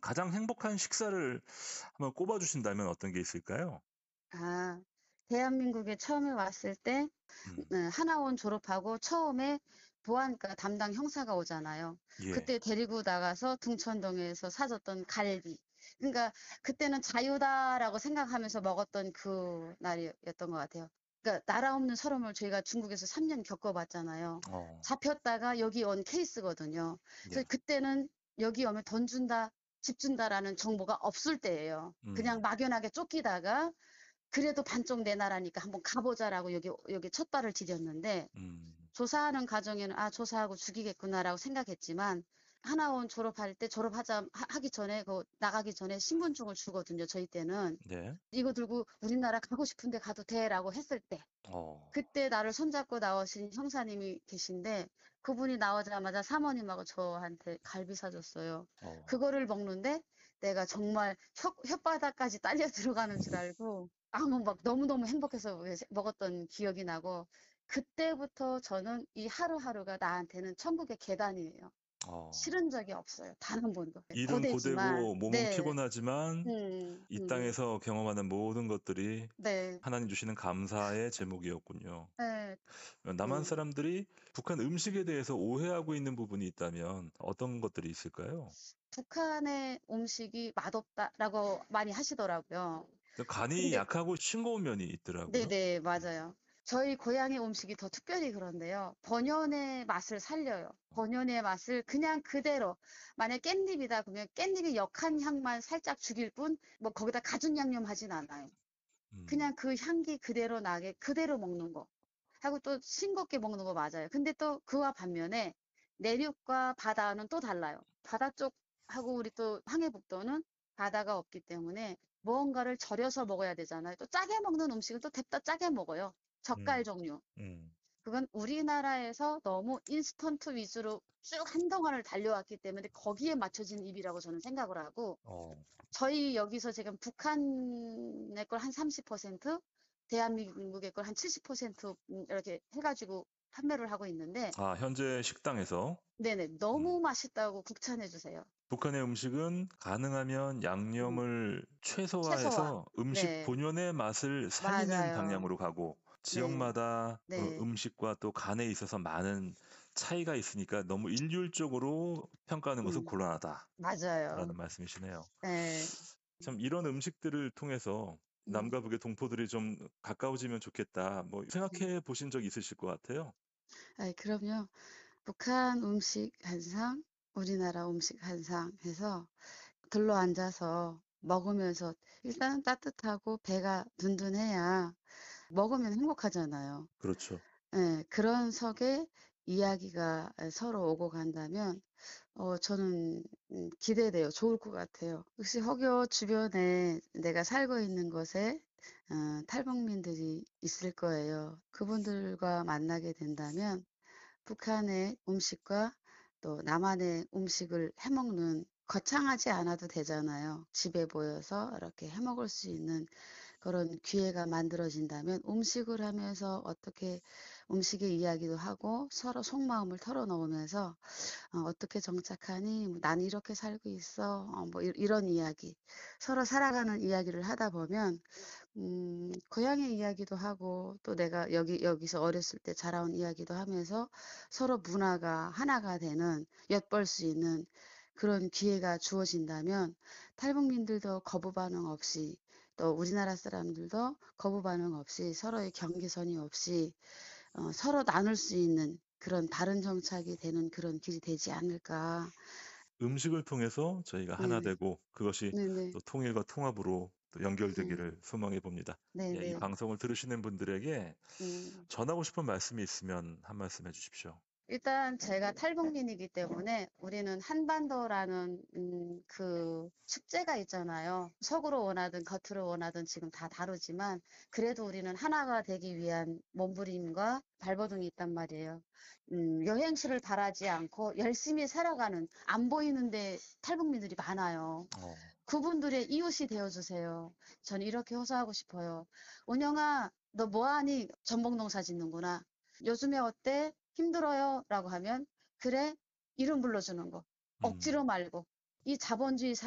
가장 행복한 식사를 한번 꼽아 주신다면 어떤 게 있을까요? 아, 대한민국에 처음에 왔을 때 음. 하나원 졸업하고 처음에 보안과 담당 형사가 오잖아요. 예. 그때 데리고 나가서 등촌동에서 사줬던 갈비. 그러니까 그때는 자유다라고 생각하면서 먹었던 그 날이었던 것 같아요. 그러니까 나라 없는 서름을 저희가 중국에서 3년 겪어봤잖아요. 어. 잡혔다가 여기 온 케이스거든요. 예. 그래서 그때는 여기 오면 돈 준다, 집 준다라는 정보가 없을 때예요. 그냥 음. 막연하게 쫓기다가 그래도 반쪽 내 나라니까 한번 가보자라고 여기 첫 발을 디뎠는데, 음. 조사하는 과정에는 조사하고 죽이겠구나라고 생각했지만, 하나원 졸업할 때 하기 전에 나가기 전에 신분증을 주거든요. 저희 때는 네. 이거 들고 우리나라 가고 싶은데 가도 돼라고 했을 때, 어. 그때 나를 손잡고 나오신 형사님이 계신데, 그분이 나오자마자 사모님하고 저한테 갈비 사줬어요. 어. 그거를 먹는데 내가 정말 혓바닥까지 딸려 들어가는 줄 알고 막 너무너무 행복해서 먹었던 기억이 나고, 그때부터 저는 이 하루하루가 나한테는 천국의 계단이에요. 어. 싫은 적이 없어요. 단 한 번도. 일은 고되지만, 고되고 몸은 네, 피곤하지만 이 땅에서 경험하는 모든 것들이 네, 하나님 주시는 감사의 제목이었군요. 네, 남한 음. 사람들이 북한 음식에 대해서 오해하고 있는 부분이 있다면 어떤 것들이 있을까요? 북한의 음식이 맛없다라고 많이 하시더라고요. 간이 근데 약하고 싱거운 면이 있더라고요. 네네, 맞아요. 저희 고향의 음식이 더 특별히 그런데요. 본연의 맛을 살려요. 본연의 맛을 그냥 그대로. 만약 깻잎이다 그러면 깻잎의 역한 향만 살짝 죽일 뿐, 뭐 거기다 가준 양념 하진 않아요. 음. 그냥 그 향기 그대로 나게 그대로 먹는 거. 하고 또 싱겁게 먹는 거 맞아요. 근데 또 그와 반면에 내륙과 바다는 또 달라요. 바다 쪽하고 우리 또 황해북도는 바다가 없기 때문에 무언가를 절여서 먹어야 되잖아요. 또 짜게 먹는 음식은 또 냅다 짜게 먹어요. 젓갈 음. 종류. 음. 그건 우리나라에서 너무 인스턴트 위주로 쭉 한동안을 달려왔기 때문에 거기에 맞춰진 입이라고 저는 생각을 하고, 어. 저희 여기서 지금 북한의 걸 한 30%, 대한민국의 걸 한 70% 이렇게 해가지고 판매를 하고 있는데, 현재 식당에서 네네, 음. 너무 맛있다고 극찬해 주세요. 북한의 음식은 가능하면 음, 양념을 최소화. 최소화해서 음식 네, 본연의 맛을 살리는 맞아요. 방향으로 가고 네, 지역마다 네, 음식과 또 간에 있어서 많은 차이가 있으니까 너무 일률적으로 평가하는 것은 곤란하다라는 맞아요. 말씀이시네요. 네, 참 이런 음식들을 통해서 음, 남과 북의 동포들이 좀 가까워지면 좋겠다. 뭐 음. 생각해 보신 적 있으실 것 같아요. 그럼요. 북한 음식 한 상, 우리나라 음식 한 상 해서 둘러앉아서 먹으면서 일단은 따뜻하고 배가 든든해야 먹으면 행복하잖아요. 그렇죠. 예, 그런 석에 이야기가 서로 오고 간다면 저는 기대돼요. 좋을 것 같아요. 혹시 혹여 주변에 내가 살고 있는 곳에 탈북민들이 있을 거예요. 그분들과 만나게 된다면 북한의 음식과 또 남한의 음식을 해먹는, 거창하지 않아도 되잖아요. 집에 모여서 이렇게 해먹을 수 있는 그런 기회가 만들어진다면 음식을 하면서 어떻게 음식의 이야기도 하고 서로 속마음을 털어놓으면서 어떻게 정착하니? 뭐 나는 이렇게 살고 있어. 뭐 이런 이야기. 서로 살아가는 이야기를 하다 보면 고향의 이야기도 하고 또 내가 여기서 어렸을 때 자라온 이야기도 하면서 서로 문화가 하나가 되는, 엿볼 수 있는 그런 기회가 주어진다면 탈북민들도 거부 반응 없이 또 우리나라 사람들도 거부 반응 없이 서로의 경계선이 없이 서로 나눌 수 있는 그런 바른 정착이 되는 그런 길이 되지 않을까. 음식을 통해서 저희가 하나 네네. 되고 그것이 네네. 또 통일과 통합으로 또 네. 연결되기를 소망해 봅니다. 예, 이 네네. 방송을 들으시는 분들에게 음. 전하고 싶은 말씀이 있으면 한 말씀 해주십시오. 일단 제가 탈북민이기 때문에 우리는 한반도라는 그 축제가 있잖아요. 속으로 원하든 겉으로 원하든 지금 다 다르지만 그래도 우리는 하나가 되기 위한 몸부림과 발버둥이 있단 말이에요. 여행시를 바라지 않고 열심히 살아가는, 안 보이는데 탈북민들이 많아요. 어. 그분들의 이웃이 되어주세요. 저는 이렇게 호소하고 싶어요. 은영아, 너 뭐하니? 전복농사 짓는구나. 요즘에 어때? 힘들어요? 라고 하면, 그래? 이름 불러주는 거. 억지로 음. 말고. 이 자본주의